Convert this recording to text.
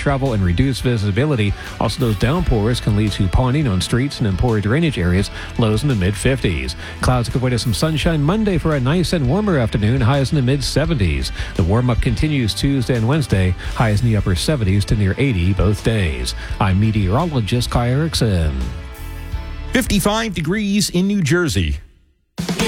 travel and reduce visibility. Also, those downpours can lead to ponding on streets and in poor drainage areas. Lows in the mid-50s. Clouds give way to some sunshine Monday for a nice and warmer afternoon. Highs in the mid-70s. The warm-up continues Tuesday and Wednesday. Highs in the upper 70s to near 80 both days. I'm meteorologist Kai Erickson. 55 degrees in New Jersey.